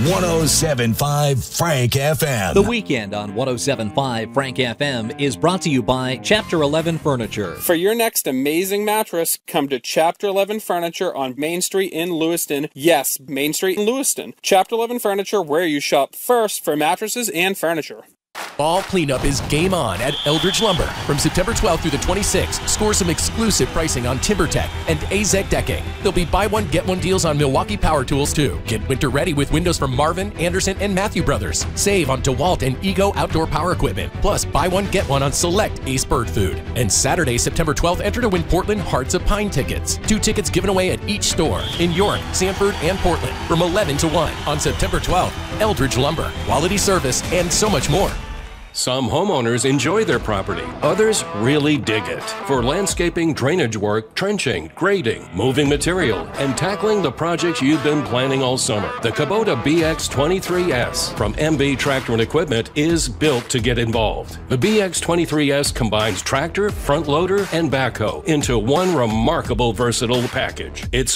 107.5 Frank FM. The Weekend on 107.5 Frank FM is brought to you by Chapter 11 Furniture. For your next amazing mattress, come to Chapter 11 Furniture on Main Street in Lewiston. Yes, Main Street in Lewiston. Chapter 11 Furniture, where you shop first for mattresses and furniture. Fall cleanup is game on at Eldridge Lumber. From September 12th through the 26th, score some exclusive pricing on TimberTech and AZEK decking. There'll be buy one, get one deals on Milwaukee Power Tools too. Get winter ready with windows from Marvin, Anderson, and Matthew Brothers. Save on DeWalt and Ego outdoor power equipment. Plus, buy one, get one on select Ace Bird Food. And Saturday, September 12th, enter to win Portland Hearts of Pine tickets. 2 tickets given away at each store in York, Sanford, and Portland from 11 to 1 on September 12th. Eldridge Lumber, quality service, and so much more. Some homeowners enjoy their property. Others really dig it. For landscaping, drainage work, trenching, grading, moving material, and tackling the projects you've been planning all summer, the Kubota BX23S from MB Tractor and Equipment is built to get involved. The BX23S combines tractor, front loader, and backhoe into one remarkable versatile package. It's